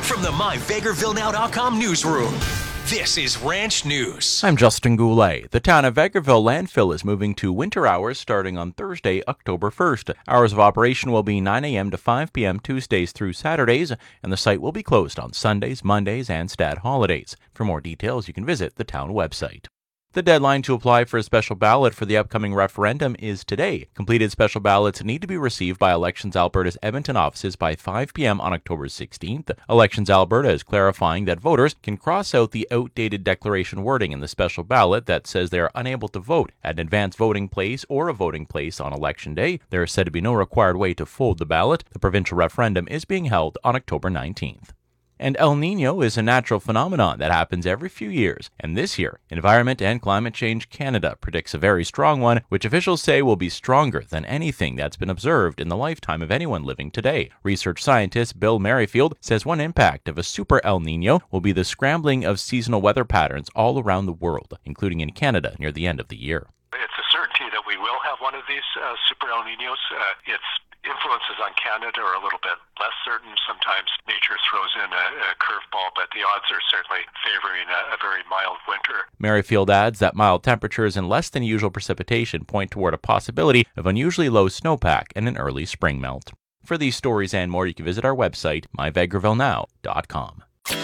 From the MyVegrevilleNow.com newsroom, this is Ranch News. I'm Justin Goulet. The town of Vegreville landfill is moving to winter hours starting on Thursday, October 1st. Hours of operation will be 9 a.m. to 5 p.m. Tuesdays through Saturdays, and the site will be closed on Sundays, Mondays, and stat holidays. For more details, you can visit the town website. The deadline to apply for a special ballot for the upcoming referendum is today. Completed special ballots need to be received by Elections Alberta's Edmonton offices by 5 p.m. on October 16th. Elections Alberta is clarifying that voters can cross out the outdated declaration wording in the special ballot that says they are unable to vote at an advanced voting place or a voting place on Election Day. There is said to be no required way to fold the ballot. The provincial referendum is being held on October 19th. And El Niño is a natural phenomenon that happens every few years, and this year, Environment and Climate Change Canada predicts a very strong one, which officials say will be stronger than anything that's been observed in the lifetime of anyone living today. Research scientist Bill Merrifield says one impact of a super El Niño will be the scrambling of seasonal weather patterns all around the world, including in Canada near the end of the year. It's a certainty that we will have one of these super El Niños. Its influences on Canada are a little bit less certain. Sometimes nature throws in a curveball, but the odds are certainly favoring a very mild winter. Merrifield adds that mild temperatures and less than usual precipitation point toward a possibility of unusually low snowpack and an early spring melt. For these stories and more, you can visit our website, myvegrevillenow.com.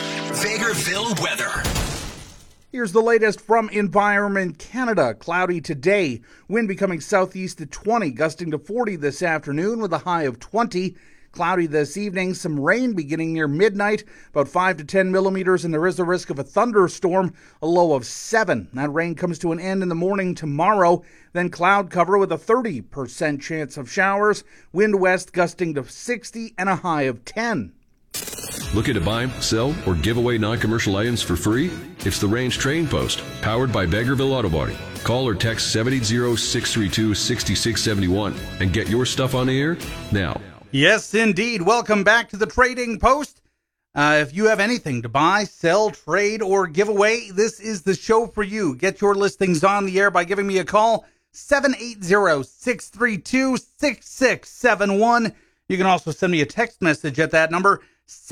Vegreville weather. Here's the latest from Environment Canada. Cloudy today. Wind becoming southeast at 20, gusting to 40 this afternoon with a high of 20. Cloudy this evening. Some rain beginning near midnight, about 5 to 10 millimeters, and there is a risk of a thunderstorm, a low of 7. That rain comes to an end in the morning tomorrow. Then cloud cover with a 30% chance of showers. Wind west gusting to 60 and a high of 10. Looking to buy, sell, or give away non-commercial items for free? It's the Range Trading Post, powered by Vegreville Auto Body. Call or text 780-632-6671 and get your stuff on the air now. Yes, indeed. Welcome back to the Trading Post. If you have anything to buy, sell, trade, or give away, this is the show for you. Get your listings on the air by giving me a call, 780-632-6671. You can also send me a text message at that number,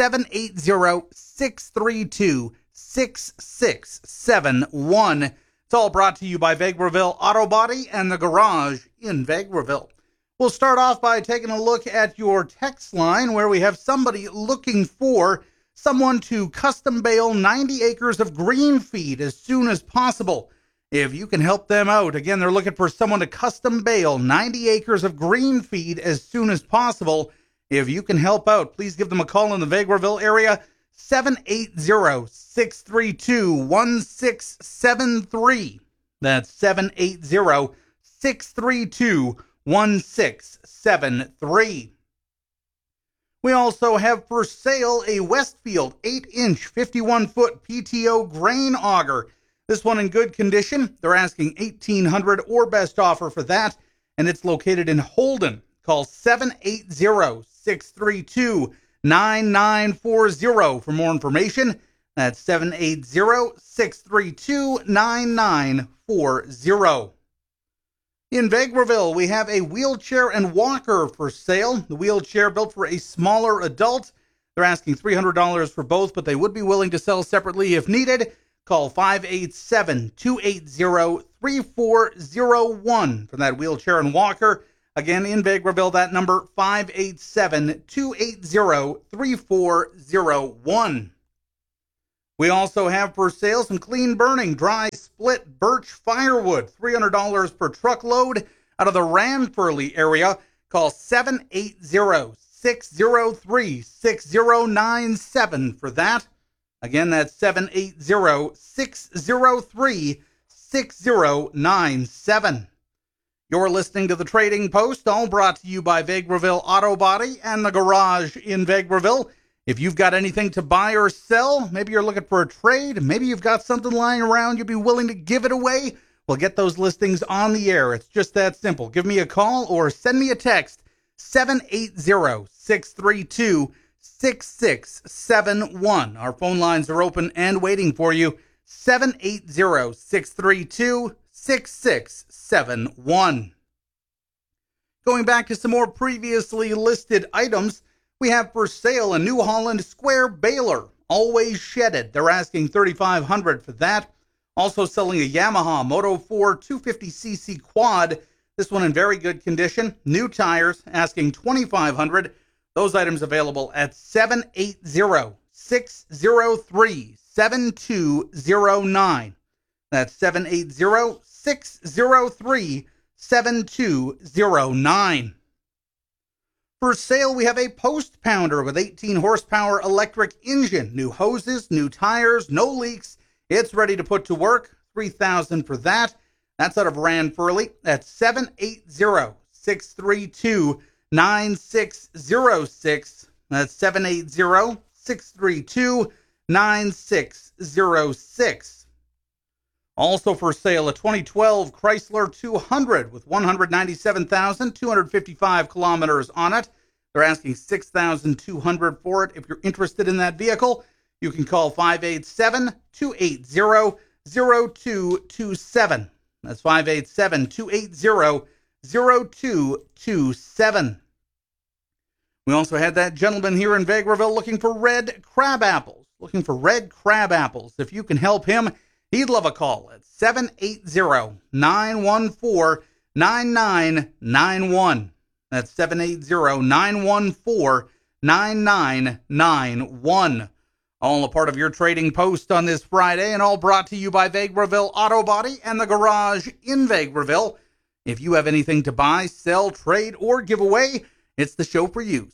780-632-6671. It's all brought to you by Vegreville Auto Body and the Garage in Vegreville. We'll start off by taking a look at your text line where we have somebody looking for someone to custom bale 90 acres of green feed as soon as possible. If you can help them out, again, they're looking for someone to custom bale 90 acres of green feed as soon as possible. If you can help out, please give them a call in the Vegreville area, 780-632-1673. That's 780-632-1673. We also have for sale a Westfield 8-inch, 51-foot PTO grain auger. This one in good condition. They're asking $1,800 or best offer for that, and it's located in Holden. Call 780-632-9940 for more information. That's 780-632-9940. In Vegreville, we have a wheelchair and walker for sale. The wheelchair built for a smaller adult. They're asking $300 for both, but they would be willing to sell separately if needed. Call 587-280-3401 for that wheelchair and walker. Again, in Vegreville, that number, 587-280-3401. We also have for sale some clean burning, dry split birch firewood, $300 per truckload out of the Ranfurly area. Call 780-603-6097 for that. Again, that's 780-603-6097. You're listening to the Trading Post, all brought to you by Vegreville Auto Body and the Garage in Vegreville. If you've got anything to buy or sell, maybe you're looking for a trade, maybe you've got something lying around you'd be willing to give it away, well, get those listings on the air. It's just that simple. Give me a call or send me a text, 780-632-6671. Our phone lines are open and waiting for you, 780-632-6671. Going back to some more previously listed items, we have for sale a New Holland square baler, always shedded. They're asking $3,500 for that. Also selling a Yamaha Moto 4 250cc quad. This one in very good condition. New tires, asking $2,500. Those items available at 780-603-7209. That's 780-603-7209. For sale, we have a post pounder with 18 horsepower electric engine. New hoses, new tires, no leaks. It's ready to put to work. $3,000 for that. That's out of Ranfurly. That's 780-632-9606. That's 780-632-9606. Also for sale, a 2012 Chrysler 200 with 197,255 kilometers on it. They're asking $6,200 for it. If you're interested in that vehicle, you can call 587-280-0227. That's 587-280-0227. We also had that gentleman here in Vegreville looking for red crab apples. If you can help him, he'd love a call at 780-914-9991. That's 780-914-9991. All a part of your trading post on this Friday, and all brought to you by Vegreville Auto Body and the Garage in Vegreville. If you have anything to buy, sell, trade, or give away, it's the show for you.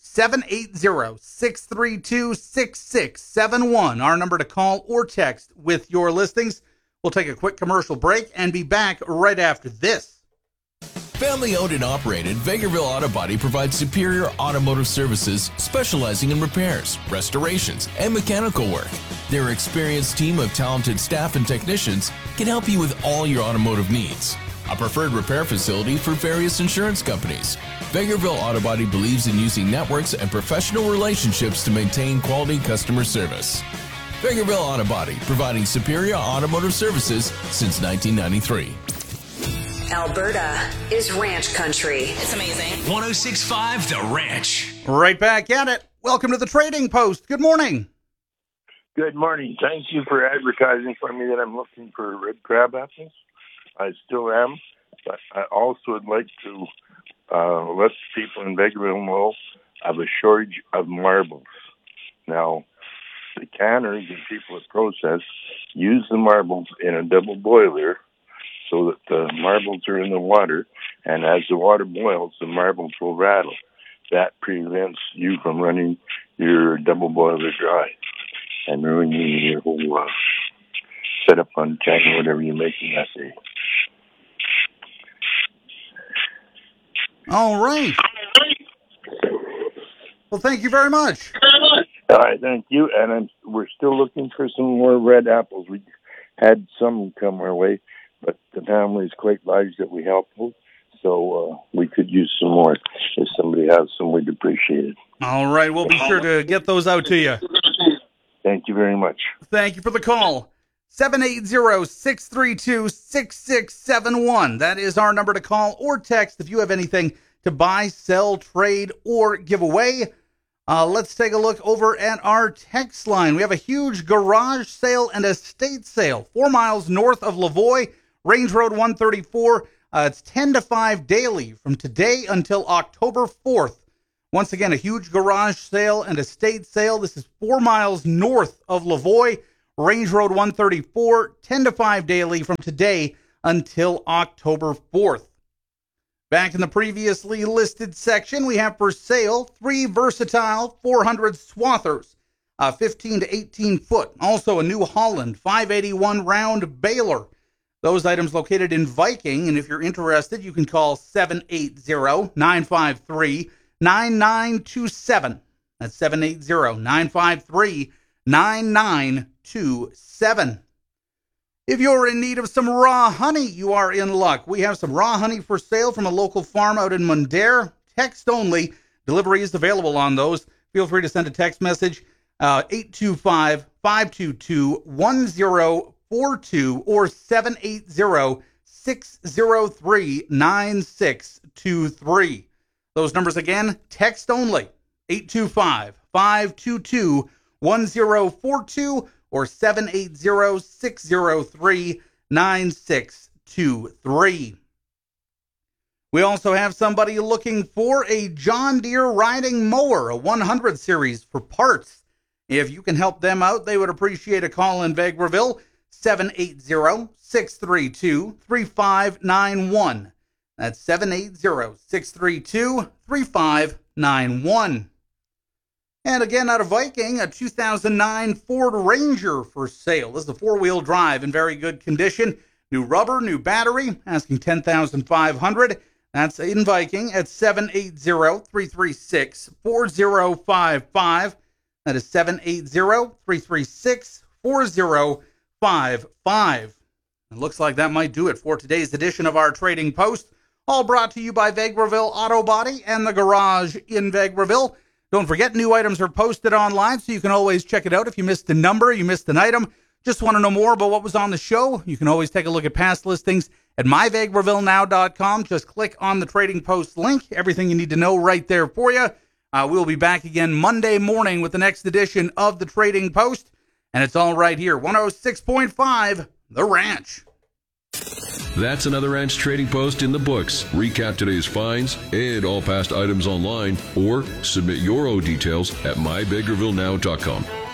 780-632-6671, our number to call or text with your listings. We'll take a quick commercial break and be back right after this. Family owned and operated, Vegreville Auto Body provides superior automotive services specializing in repairs, restorations, and mechanical work. Their experienced team of talented staff and technicians can help you with all your automotive needs. A preferred repair facility for various insurance companies. Vegreville Auto Body believes in using networks and professional relationships to maintain quality customer service. Vegreville Auto Body, providing superior automotive services since 1993. Alberta is ranch country. It's amazing. 106.5 The Ranch. Right back at it. Welcome to the Trading Post. Good morning. Good morning. Thank you for advertising for me that I'm looking for red crab apples. I still am, but I also would like to let people in Vegreville know of a shortage of marbles. Now, the canners and people that process use the marbles in a double boiler so that the marbles are in the water, and as the water boils, the marbles will rattle. That prevents you from running your double boiler dry and ruining your whole setup on tank, whatever you're making that day. All right. Well, thank you very much. All right, thank you. And we're still looking for some more red apples. We had some come our way, but the family is quite large that we help with, so we could use some more. If somebody has some, we'd appreciate it. All right, we'll be sure to get those out to you. Thank you very much. Thank you for the call. 780-632-6671. That is our number to call or text if you have anything to buy, sell, trade, or give away. Let's take a look over at our text line. We have a huge garage sale and estate sale 4 miles north of Lavoie, Range Road 134. It's 10 to 5 daily from today until October 4th. Once again, a huge garage sale and estate sale. This is 4 miles north of Lavoie, Range Road 134, 10 to 5 daily from today until October 4th. Back in the previously listed section, we have for sale 3 versatile 400 swathers, 15 to 18 foot. Also a New Holland 581 round baler. Those items located in Viking, and if you're interested, you can call 780-953-9927. That's 780-953-9927. If you're in need of some raw honey, you are in luck. We have some raw honey for sale from a local farm out in Mundare. Text only. Delivery is available on those. Feel free to send a text message, 825-522-1042 or 780-603-9623. Those numbers again, text only. 825-522-1042 or 780-603-9623. We also have somebody looking for a John Deere riding mower, a 100 series for parts. If you can help them out, they would appreciate a call in Vegreville, 780-632-3591. That's 780-632-3591. And again, out of Viking, a 2009 Ford Ranger for sale. This is a four-wheel drive in very good condition. New rubber, new battery, asking $10,500. That's in Viking at 780-336-4055. That is 780-336-4055. It looks like that might do it for today's edition of our Trading Post. All brought to you by Vegreville Auto Body and the Garage in Vegreville. Don't forget, new items are posted online, so you can always check it out. If you missed a number, you missed an item, just want to know more about what was on the show, you can always take a look at past listings at myvegrevillenow.com. Just click on the Trading Post link. Everything you need to know right there for you. We'll be back again Monday morning with the next edition of the Trading Post. And it's all right here, 106.5, The Ranch. That's another Ranch Trading Post in the books. Recap today's finds and all past items online, or submit your own details at myvegrevillenow.com.